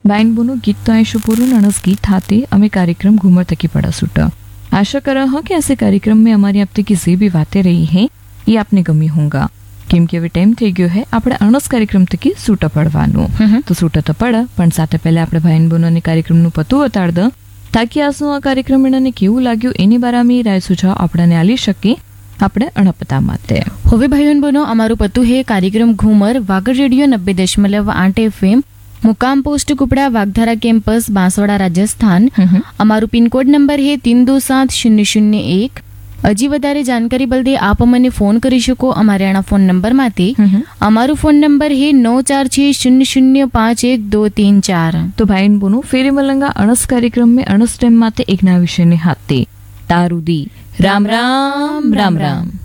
Bayern बोनो गीत तो आयशो पूर्ण अणस गीत हाथे हमें कार्यक्रम घूमर तकी पड़ा सूटा। आशा कर रहा हूँ कि ऐसे कार्यक्रम में हमारी अब तक की जे भी बातें रही हैं ये आपने गमी होगा, કેમકે હવે ટાઈમ થઈ ગયો હે આપણે અણસ કાર્યક્રમ તકી સૂટા પડવાનું। તો સૂટા તો પડ પણ સાથે પહેલા આપણે ભાઈન બોનોને કાર્યક્રમનું પતું બતાડ દ તાકી આજનું આ કાર્યક્રમ એનાને કેવું લાગ્યું એની બારામાં રાય સુझाव આપણને આલી શકે આપણે અણપતા માટે। હવે ભાઈઓન બનો અમારું પતું હે कार्यक्रम घूमर वागड़ रेडियो 90.8 FM मुकाम पोस्ट कुपड़ा वागधारा कैंपस बांसवाड़ा राजस्थान। અમારું પિનકોડ નંબર હે 327001। હજી વધારે જાણકારી બલદે આપ અમને ફોન કરી શકો અમારે આના ફોન નંબર માંથી। અમારો ફોન નંબર હે 9460051234। તો ભાઈન બોનો ફેરે મલંગા અણસ કાર્યક્રમ में અણસ ટાઈમ માતે એક ના વિષયને હાથે તારુદી। राम राम राम राम।